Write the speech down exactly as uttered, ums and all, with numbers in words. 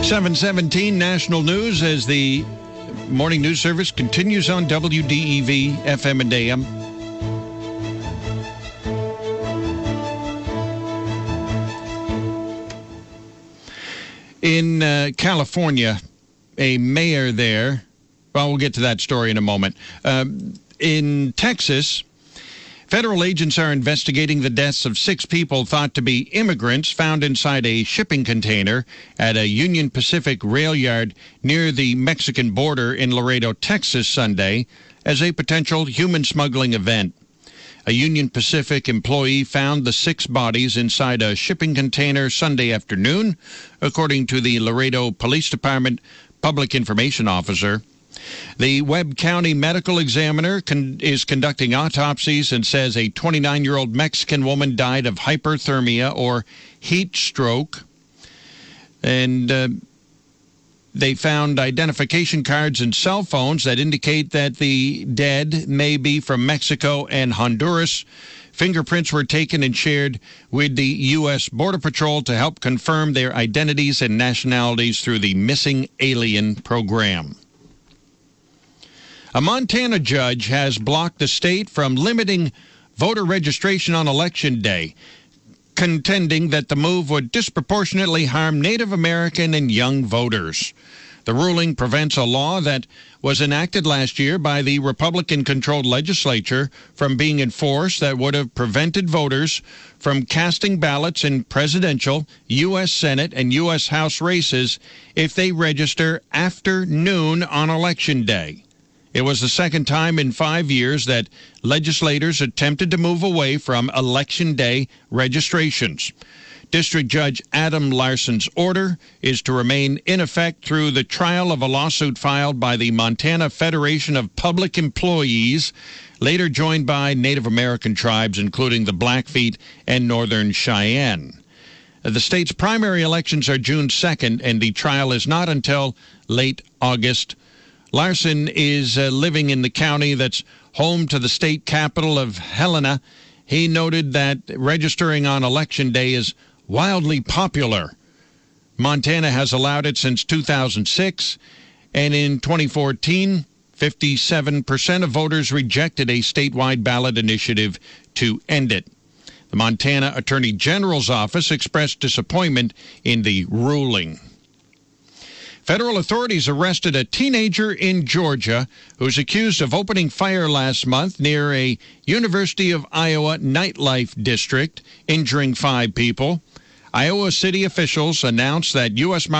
seven seventeen National News as the morning news service continues on W D E V F M and A M. In uh, California, a mayor there, well, we'll get to that story in a moment. Uh, in Texas, federal agents are investigating the deaths of six people thought to be immigrants found inside a shipping container at a Union Pacific rail yard near the Mexican border in Laredo, Texas, Sunday, as a potential human smuggling event. A Union Pacific employee found the six bodies inside a shipping container Sunday afternoon, according to the Laredo Police Department public information officer. The Webb County Medical Examiner con- is conducting autopsies and says a twenty-nine-year-old Mexican woman died of hyperthermia or heat stroke. And uh, they found identification cards and cell phones that indicate that the dead may be from Mexico and Honduras. Fingerprints were taken and shared with the U S Border Patrol to help confirm their identities and nationalities through the Missing Alien program. A Montana judge has blocked the state from limiting voter registration on Election Day, contending that the move would disproportionately harm Native American and young voters. The ruling prevents a law that was enacted last year by the Republican-controlled legislature from being enforced that would have prevented voters from casting ballots in presidential, U S Senate, and U S House races if they register after noon on Election Day. It was the second time in five years that legislators attempted to move away from Election Day registrations. District Judge Adam Larson's order is to remain in effect through the trial of a lawsuit filed by the Montana Federation of Public Employees, later joined by Native American tribes, including the Blackfeet and Northern Cheyenne. The state's primary elections are June second, and the trial is not until late August. Larson is uh, living in the county that's home to the state capital of Helena. He noted that registering on Election Day is wildly popular. Montana has allowed it since two thousand six, and in twenty fourteen, fifty-seven percent of voters rejected a statewide ballot initiative to end it. The Montana Attorney General's office expressed disappointment in the ruling. Federal authorities arrested a teenager in Georgia who's accused of opening fire last month near a University of Iowa nightlife district, injuring five people. Iowa city officials announced that U S